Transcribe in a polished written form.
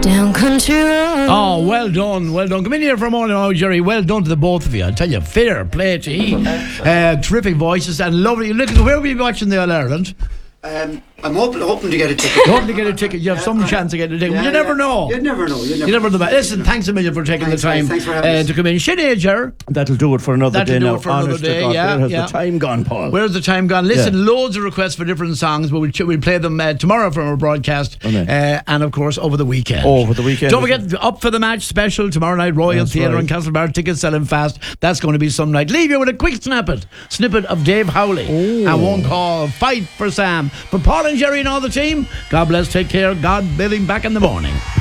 down country road. Oh, well done, well done. Come in here for a moment now, Jerry. Well done to the both of you. I tell you, fair play to you. Terrific voices and lovely. Look, where were you watching the All Ireland? I'm hoping to get a ticket. Hoping to get a ticket. You have some chance of getting a ticket. You never know. You'd never know. You never know. Listen, thanks a million for taking the time Thanks for having us. to come in. Sinead, Ger. That'll do it for another day now. Honest to God, yeah. where has the time gone, Paul? Where's the time gone? Listen, loads of requests for different songs, but we'll play them tomorrow from our broadcast, and of course over the weekend. Over the weekend. Don't forget, Up for the Match special tomorrow night, Royal Theatre in Castlebar. Tickets selling fast. That's going to be some night. Leave you with a quick snippet of Dave Howley and one called Fight for Sam. For Paul and Jerry and all the team, God bless, take care. God willing, back in the morning.